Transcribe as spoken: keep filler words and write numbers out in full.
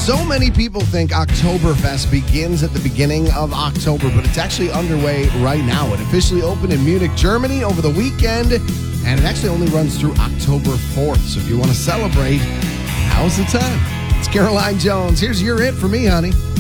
So many people think Oktoberfest begins at the beginning of October, but it's actually underway right now. It officially opened in Munich, Germany over the weekend, and it actually only runs through October fourth. So if you want to celebrate, now's the time. It's Caroline Jones. Here's your it for me, honey.